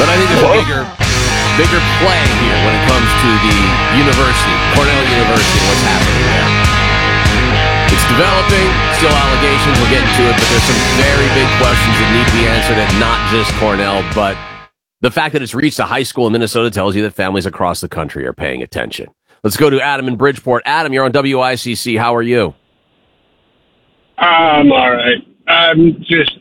But I think there's a bigger play here when it comes to the university, Cornell University, what's happening there. It's developing, still allegations, we'll get into it, but there's some very big questions that need to be answered at not just Cornell, but the fact that it's reached a high school in Minnesota tells you that families across the country are paying attention. Let's go to Adam in Bridgeport. Adam, you're on WICC. How are you? I'm all right. I'm just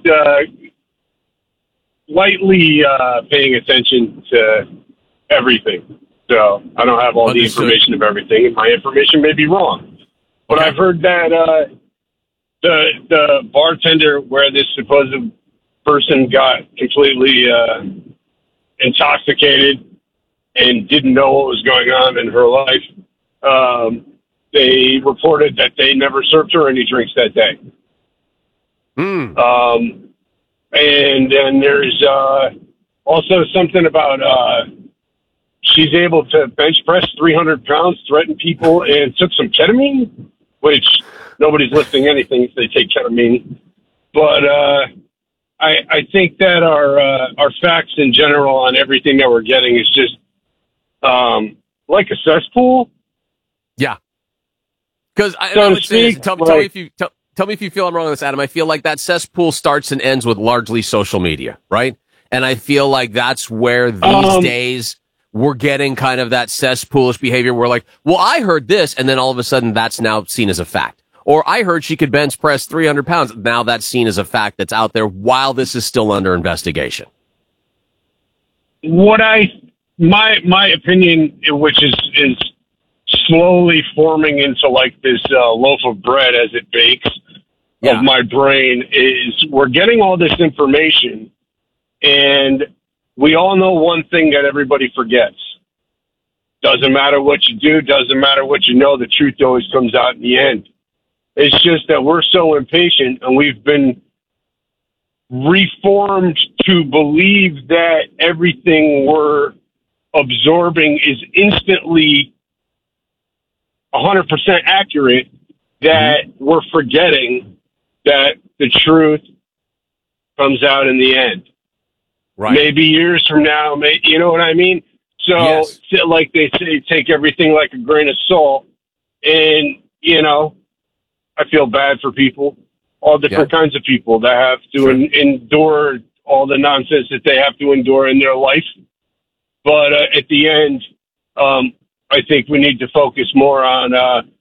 lightly paying attention to everything. So I don't have all the information of everything, and my information may be wrong. But I've heard that the bartender where this supposed person got completely intoxicated and didn't know what was going on in her life, they reported that they never served her any drinks that day. And then there's also something about she's able to bench press 300 pounds, threaten people, and took some ketamine, which nobody's lifting anything if they take ketamine. But I think that our facts in general on everything that we're getting is just like a cesspool. Yeah. Because tell me if you feel I'm wrong on this, Adam. I feel like that cesspool starts and ends with largely social media, right? And I feel like that's where these days we're getting kind of that cesspoolish behavior where like, well, I heard this, and then all of a sudden that's now seen as a fact. Or I heard she could bench press 300 pounds. Now that's seen as a fact that's out there while this is still under investigation. My opinion, which is slowly forming into like this loaf of bread as it bakes of my brain, is we're getting all this information, and we all know one thing that everybody forgets. Doesn't matter what you do, doesn't matter what you know, the truth always comes out in the end. It's just that we're so impatient, and we've been reformed to believe that everything we're absorbing is instantly 100% accurate, that we're forgetting that the truth comes out in the end. Right. Maybe years from now, you know what I mean? So, like they say, take everything like a grain of salt. And, you know, I feel bad for people, all different kinds of people that have to endure all the nonsense that they have to endure in their life. But at the end, I think we need to focus more on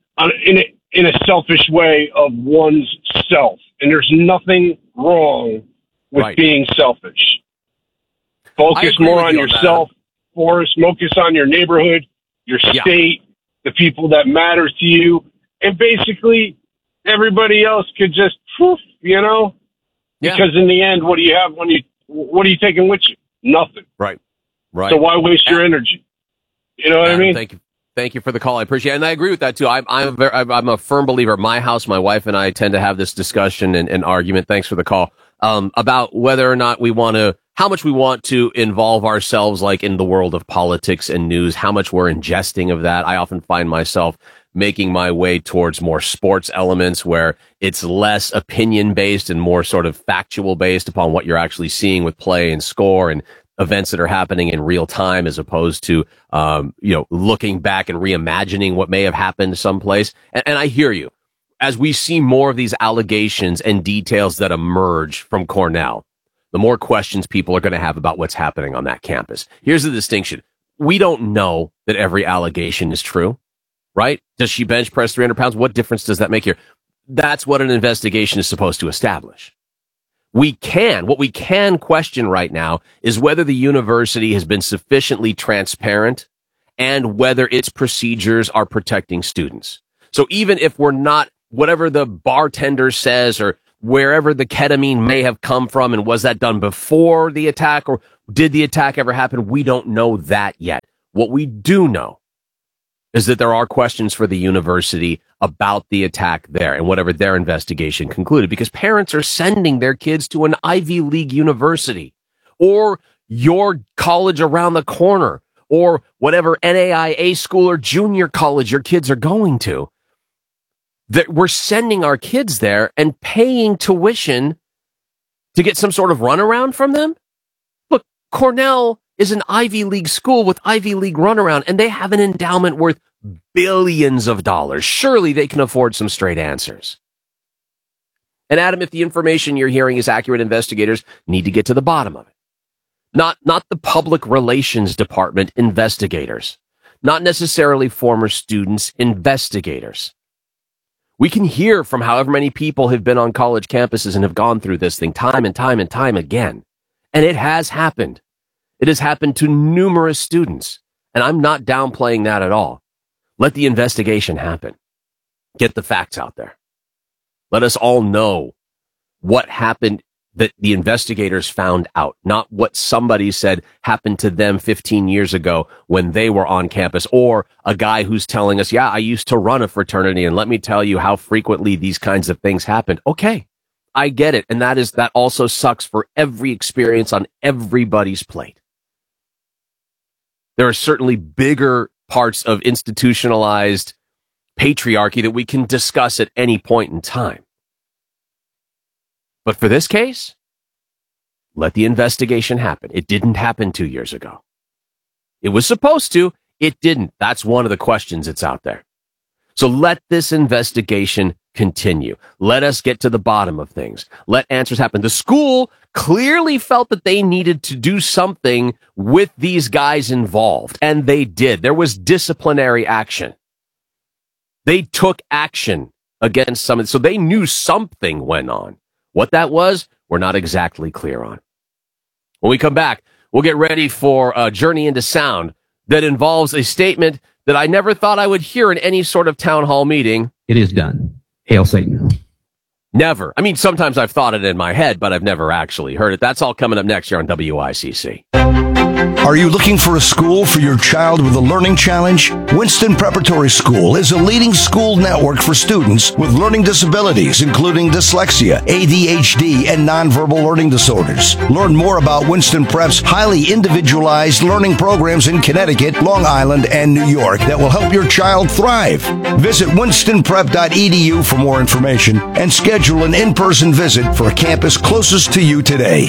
in a selfish way of one's self. And there's nothing wrong with being selfish. Focus more on yourself, Forrest. Focus on your neighborhood, your state, the people that matter to you. And basically, everybody else could just, you know? Yeah. Because in the end, what do you have what are you taking with you? Nothing. Right. So why waste your energy? You know what I mean? Thank you for the call. I appreciate it. And I agree with that too. I'm a firm believer. My house, my wife and I tend to have this discussion and argument. Thanks for the call. About whether or not how much we want to involve ourselves, like in the world of politics and news, how much we're ingesting of that. I often find myself making my way towards more sports elements where it's less opinion based and more sort of factual based upon what you're actually seeing with play and score and events that are happening in real time, as opposed to, looking back and reimagining what may have happened someplace. And I hear you. As we see more of these allegations and details that emerge from Cornell, the more questions people are going to have about what's happening on that campus. Here's the distinction. We don't know that every allegation is true, right? Does she bench press 300 pounds? What difference does that make here? That's what an investigation is supposed to establish. What we can question right now is whether the university has been sufficiently transparent and whether its procedures are protecting students. So even if we're not, whatever the bartender says or wherever the ketamine may have come from, and was that done before the attack or did the attack ever happen? We don't know that yet. What we do know is that there are questions for the university about the attack there and whatever their investigation concluded, because parents are sending their kids to an Ivy League university or your college around the corner or whatever NAIA school or junior college your kids are going to. That we're sending our kids there and paying tuition to get some sort of runaround from them. Look, Cornell is an Ivy League school with Ivy League runaround, and they have an endowment worth billions of dollars. Surely they can afford some straight answers. And Adam, if the information you're hearing is accurate, investigators need to get to the bottom of it. Not the public relations department investigators. Not necessarily former students, investigators. We can hear from however many people have been on college campuses and have gone through this thing time and time and time again. And it has happened. It has happened to numerous students. And I'm not downplaying that at all. Let the investigation happen. Get the facts out there. Let us all know what happened that the investigators found out, not what somebody said happened to them 15 years ago when they were on campus, or a guy who's telling us, yeah, I used to run a fraternity, and let me tell you how frequently these kinds of things happened. Okay, I get it. And that also sucks for every experience on everybody's plate. There are certainly bigger parts of institutionalized patriarchy that we can discuss at any point in time. But for this case, let the investigation happen. It didn't happen 2 years ago. It was supposed to. It didn't. That's one of the questions that's out there. So let this investigation continue. Let us get to the bottom of things. Let answers happen. The school clearly felt that they needed to do something with these guys involved, and they did. There was disciplinary action. They took action against some, so they knew something went on. What that was, we're not exactly clear on. When we come back, we'll get ready for a journey into sound that involves a statement that I never thought I would hear in any sort of town hall meeting. It is done. Hail Satan. Never. I mean, sometimes I've thought it in my head, but I've never actually heard it. That's all coming up next here on WICC. Are you looking for a school for your child with a learning challenge? Winston Preparatory School is a leading school network for students with learning disabilities, including dyslexia, ADHD, and nonverbal learning disorders. Learn more about Winston Prep's highly individualized learning programs in Connecticut, Long Island, and New York that will help your child thrive. Visit winstonprep.edu for more information and schedule an in-person visit for a campus closest to you today.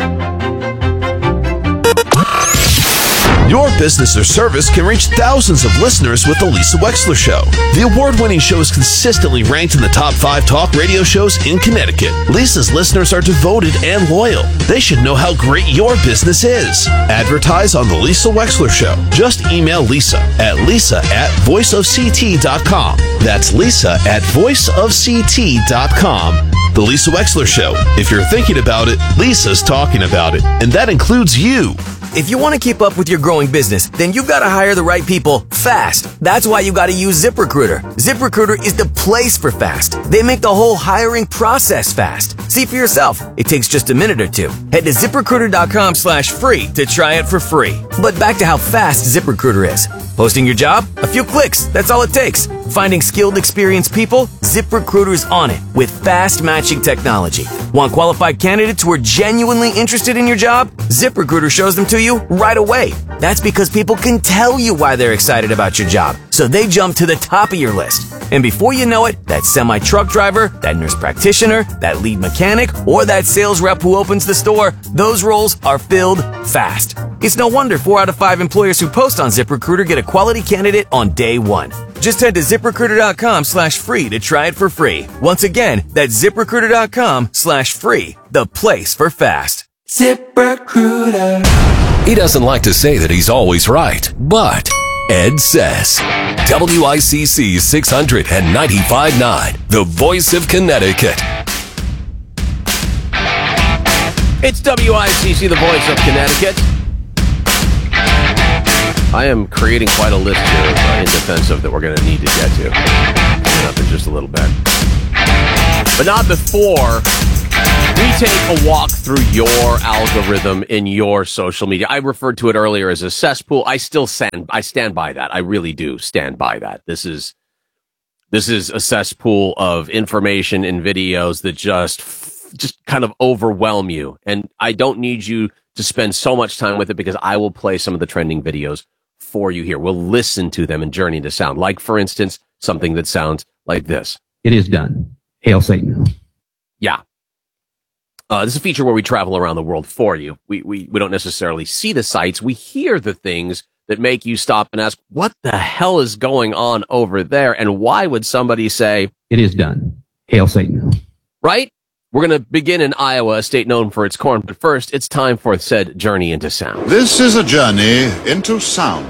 Your business or service can reach thousands of listeners with The Lisa Wexler Show. The award-winning show is consistently ranked in the top 5 talk radio shows in Connecticut. Lisa's listeners are devoted and loyal. They should know how great your business is. Advertise on The Lisa Wexler Show. Just email Lisa at voiceofct.com. That's Lisa at voiceofct.com. The Lisa Wexler Show. If you're thinking about it, Lisa's talking about it. And that includes you. If you want to keep up with your growing business, then you've got to hire the right people fast. That's why you got to use ZipRecruiter. ZipRecruiter is the place for fast. They make the whole hiring process fast. See for yourself. It takes just a minute or two. Head to ZipRecruiter.com/free to try it for free. But back to how fast ZipRecruiter is. Posting your job? A few clicks. That's all it takes. Finding skilled, experienced people? ZipRecruiter's on it with fast matching technology. Want qualified candidates who are genuinely interested in your job? ZipRecruiter shows them to you right away. That's because people can tell you why they're excited about your job, so they jump to the top of your list. And before you know it, that semi-truck driver, that nurse practitioner, that lead mechanic, or that sales rep who opens the store, those roles are filled fast. It's no wonder 4 out of 5 employers who post on ZipRecruiter get a quality candidate on day one. Just head to ZipRecruiter.com/free to try it for free. Once again, that's ZipRecruiter.com/free, the place for fast. ZipRecruiter. He doesn't like to say that he's always right, but Ed says. WICC 695.9, the voice of Connecticut. It's WICC, the voice of Connecticut. I am creating quite a list here in defense of that we're going to need to get to. Coming up in just a little bit. But not before we take a walk through your algorithm in your social media. I referred to it earlier as a cesspool. I stand by that. I really do stand by that. This is a cesspool of information and videos that just kind of overwhelm you. And I don't need you to spend so much time with it because I will play some of the trending videos for you here. We'll listen to them and journey into sound. Like, for instance, something that sounds like this. It is done. Hail Satan. Yeah. This is a feature where we travel around the world for you. We don't necessarily see the sights. We hear the things that make you stop and ask, what the hell is going on over there? And why would somebody say, it is done. Hail Satan. Right? We're going to begin in Iowa, a state known for its corn. But first, it's time for said journey into sound. This is a journey into sound.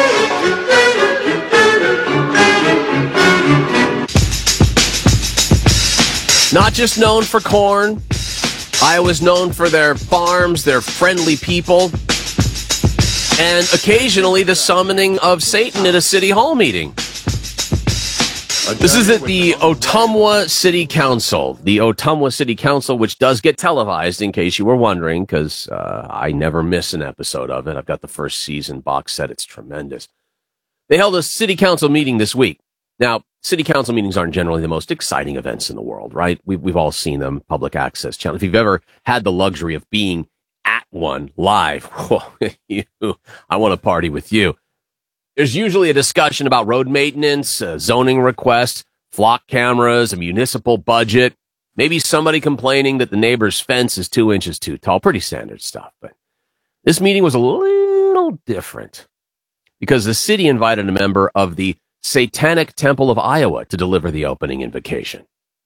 Not just known for corn. Iowa's known for their farms, their friendly people, and occasionally the summoning of Satan at a city hall meeting. This is at the Ottumwa City Council. The Ottumwa City Council, which does get televised, in case you were wondering, because I never miss an episode of it. I've got the first season box set. It's tremendous. They held a city council meeting this week. Now, city council meetings aren't generally the most exciting events in the world, right? We've all seen them, public access channel. If you've ever had the luxury of being at one live, I want to party with you. There's usually a discussion about road maintenance, zoning requests, flock cameras, a municipal budget, maybe somebody complaining that the neighbor's fence is 2 inches too tall. Pretty standard stuff. But this meeting was a little different because the city invited a member of the Satanic Temple of Iowa to deliver the opening invocation.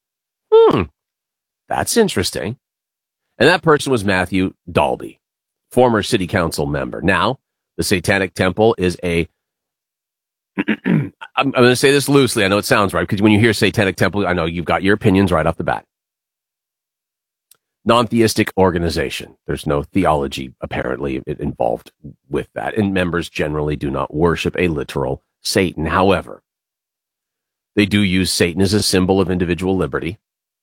That's interesting. And that person was Matthew Dalby, former city council member. Now, the Satanic Temple is a I'm going to say this loosely. I know it sounds right because when you hear Satanic Temple, I know you've got your opinions right off the bat. Non-theistic organization. There's no theology apparently involved with that. And members generally do not worship a literal Satan. However, they do use Satan as a symbol of individual liberty.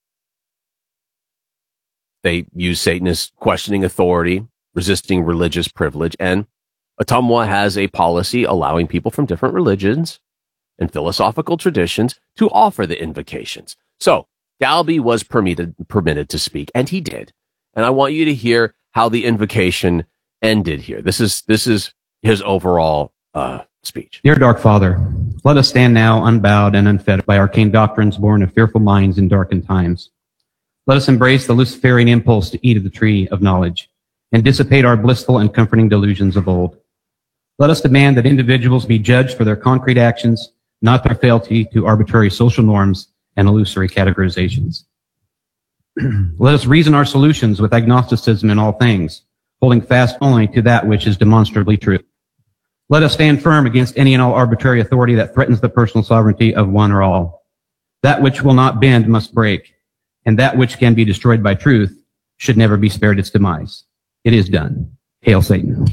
They use Satan as questioning authority, resisting religious privilege, and Ottumwa has a policy allowing people from different religions and philosophical traditions to offer the invocations. So, Dalby was permitted to speak, and he did. And I want you to hear how the invocation ended here. This is his overall speech. Dear Dark Father, let us stand now unbowed and unfed by arcane doctrines born of fearful minds in darkened times. Let us embrace the Luciferian impulse to eat of the tree of knowledge and dissipate our blissful and comforting delusions of old. Let us demand that individuals be judged for their concrete actions, not their fealty to arbitrary social norms and illusory categorizations. Let us reason our solutions with agnosticism in all things, holding fast only to that which is demonstrably true. Let us stand firm against any and all arbitrary authority that threatens the personal sovereignty of one or all. That which will not bend must break, and that which can be destroyed by truth should never be spared its demise. It is done. Hail Satan.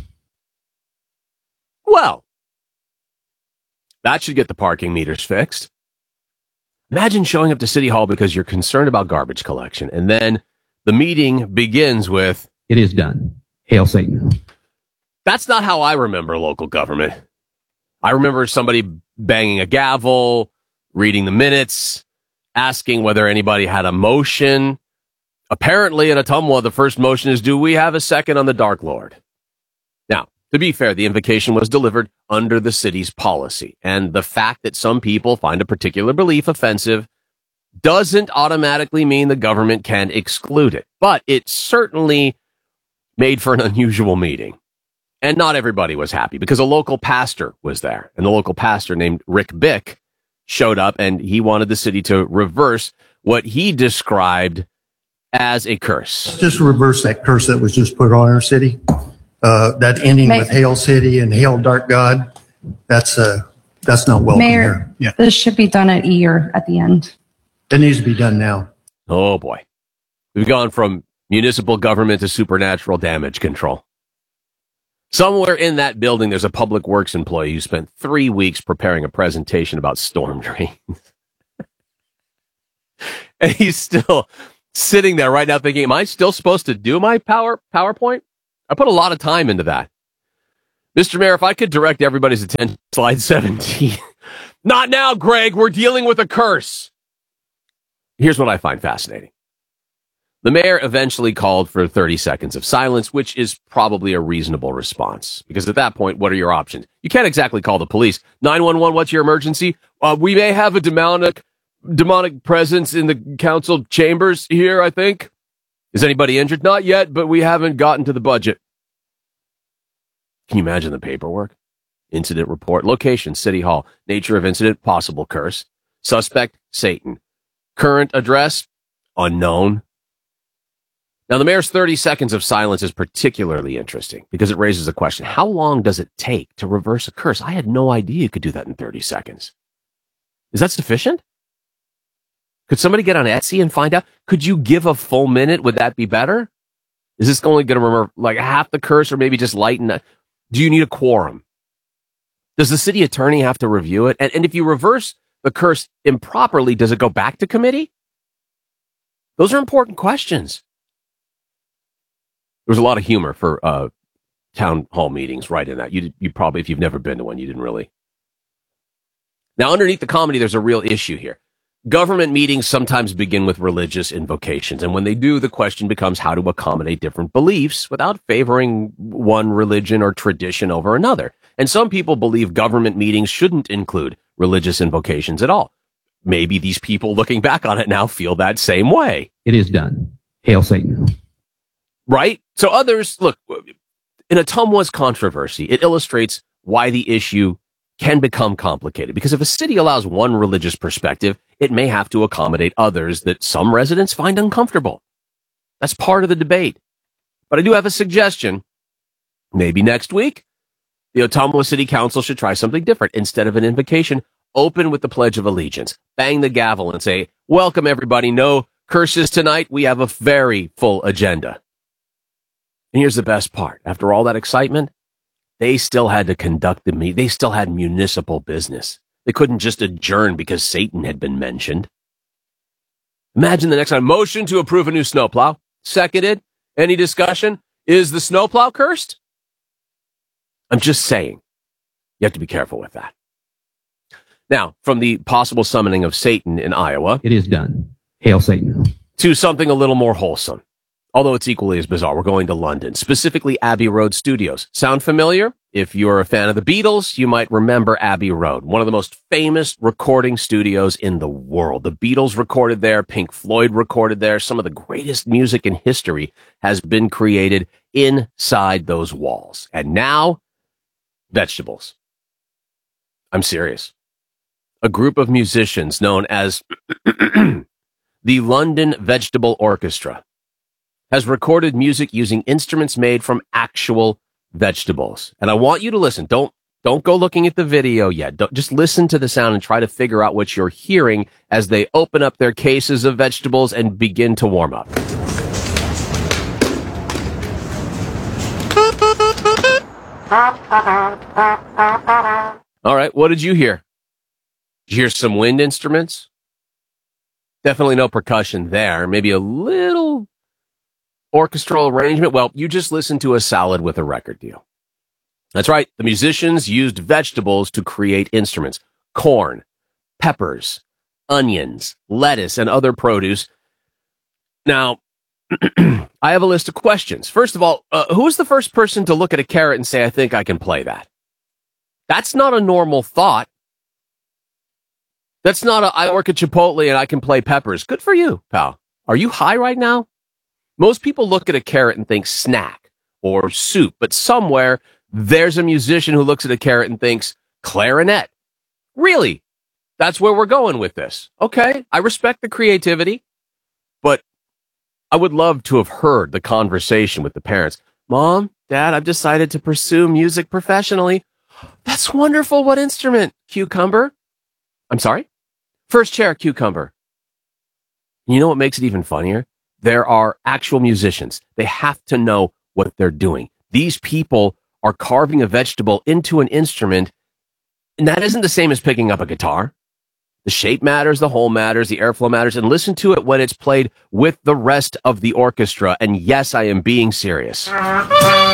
Well, that should get the parking meters fixed. Imagine showing up to City Hall because you're concerned about garbage collection, and then the meeting begins with, it is done. Hail Satan. That's not how I remember local government. I remember somebody banging a gavel, reading the minutes, asking whether anybody had a motion. Apparently at Ottumwa, the first motion is, do we have a second on the Dark Lord? Now, to be fair, the invocation was delivered under the city's policy, and the fact that some people find a particular belief offensive doesn't automatically mean the government can exclude it. But it certainly made for an unusual meeting. And not everybody was happy because a local pastor was there, and the local pastor named Rick Bick showed up, and he wanted the city to reverse what he described as a curse. Just reverse that curse that was just put on our city. That ending with Hail City and Hail Dark God, that's not welcome Mayor, here. Yeah. This should be done at year at the end. It needs to be done now. Oh boy. We've gone from municipal government to supernatural damage control. Somewhere in that building, there's a public works employee who spent 3 weeks preparing a presentation about storm drains. And he's still sitting there right now thinking, am I still supposed to do my PowerPoint? I put a lot of time into that. Mr. Mayor, if I could direct everybody's attention to slide 17. Not now, Greg. We're dealing with a curse. Here's what I find fascinating. The mayor eventually called for 30 seconds of silence, which is probably a reasonable response. Because at that point, what are your options? You can't exactly call the police. 911, what's your emergency? We may have a demonic presence in the council chambers here, I think. Is anybody injured? Not yet, but we haven't gotten to the budget. Can you imagine the paperwork? Incident report, location, City Hall, nature of incident, possible curse. Suspect, Satan. Current address, unknown. Now, the mayor's 30 seconds of silence is particularly interesting because it raises the question, how long does it take to reverse a curse? I had no idea you could do that in 30 seconds. Is that sufficient? Could somebody get on Etsy and find out? Could you give a full minute? Would that be better? Is this only going to remember like half the curse or maybe just lighten it? Do you need a quorum? Does the city attorney have to review it? And if you reverse the curse improperly, does it go back to committee? Those are important questions. There was a lot of humor for town hall meetings right in that. You probably, if you've never been to one, you didn't really. Now, underneath the comedy, there's a real issue here. Government meetings sometimes begin with religious invocations, and when they do, the question becomes how to accommodate different beliefs without favoring one religion or tradition over another. And some people believe government meetings shouldn't include religious invocations at all. Maybe these people looking back on it now feel that same way. It is done. Hail Satan. Right? So others, look, in Ottumwa's controversy, it illustrates why the issue can become complicated. Because if a city allows one religious perspective, it may have to accommodate others that some residents find uncomfortable. That's part of the debate. But I do have a suggestion. Maybe next week, the Ottumwa City Council should try something different. Instead of an invocation, open with the Pledge of Allegiance. Bang the gavel and say, welcome everybody. No curses tonight. We have a very full agenda. And here's the best part. After all that excitement, they still had to conduct the meeting. They still had municipal business. They couldn't just adjourn because Satan had been mentioned. Imagine the next time. Motion to approve a new snowplow. Seconded. Any discussion? Is the snowplow cursed? I'm just saying. You have to be careful with that. Now, from the possible summoning of Satan in Iowa. It is done. Hail Satan. To something a little more wholesome. Although it's equally as bizarre, we're going to London, specifically Abbey Road Studios. Sound familiar? If you're a fan of the Beatles, you might remember Abbey Road, one of the most famous recording studios in the world. The Beatles recorded there, Pink Floyd recorded there. Some of the greatest music in history has been created inside those walls. And now, vegetables. I'm serious. A group of musicians known as the London Vegetable Orchestra has recorded music using instruments made from actual vegetables. And I want you to listen. Don't go looking at the video yet. Just listen to the sound and try to figure out what you're hearing as they open up their cases of vegetables and begin to warm up. All right, what did you hear? Did you hear some wind instruments? Definitely no percussion there. Maybe a little orchestral arrangement. Well, you just listened to a salad with a record deal. That's right. The musicians used vegetables to create instruments. Corn, peppers, onions, lettuce, and other produce. Now, I have a list of questions. First of all, who was the first person to look at a carrot and say, I think I can play that? That's not a normal thought. That's not I work at Chipotle and I can play peppers. Good for you, pal. Are you high right now? Most people look at a carrot and think snack or soup, but somewhere there's a musician who looks at a carrot and thinks clarinet. Really? That's where we're going with this. Okay, I respect the creativity, but I would love to have heard the conversation with the parents. Mom, Dad, I've decided to pursue music professionally. That's wonderful. What instrument? Cucumber? I'm sorry? First chair, cucumber. You know what makes it even funnier? There are actual musicians. They have to know what they're doing. These people are carving a vegetable into an instrument, and that isn't the same as picking up a guitar. The shape matters, the hole matters, the airflow matters, and listen to it when it's played with the rest of the orchestra. And yes, I am being serious.